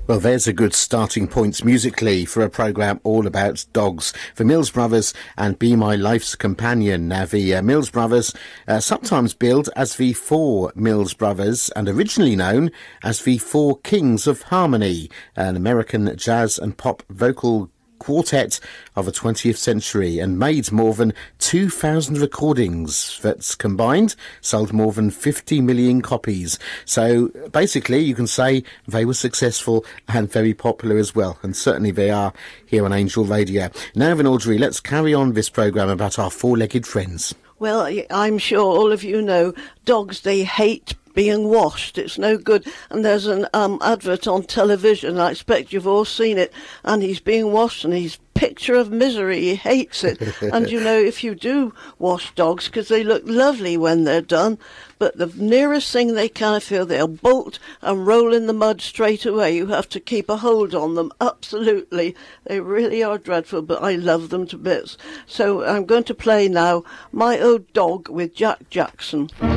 Well, there's a good starting point musically for a programme all about dogs for Mills Brothers and Be My Life's Companion. Now, the Mills Brothers, sometimes billed as the Four Mills Brothers and originally known as the Four Kings of Harmony, an American jazz and pop vocal quartet of the 20th century, and made more than 2,000 recordings that combined sold more than 50 million copies. So basically you can say they were successful and very popular as well, and certainly they are here on Angel Radio. Now then, Audrey, let's carry on this programme about our four-legged friends. Well, I'm sure all of you know dogs, they hate being washed. It's no good. And there's an advert on television, I expect you've all seen it, and he's being washed and he's picture of misery. He hates it. And you know, if you do wash dogs, because they look lovely when they're done, but the nearest thing they can feel, they'll bolt and roll in the mud straight away. You have to keep a hold on them. Absolutely. They really are dreadful, but I love them to bits. So I'm going to play now My Old Dog with Jack Jackson.